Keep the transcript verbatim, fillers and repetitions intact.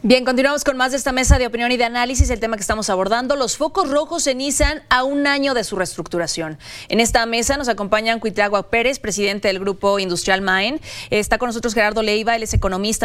Bien, continuamos con más de esta mesa de opinión y de análisis. El tema que estamos abordando, los focos rojos en Nissan a un año de su reestructuración. En esta mesa nos acompañan Cuitlahua Pérez, presidente del Grupo Industrial Maen. Está con nosotros Gerardo Leiva, él es economista.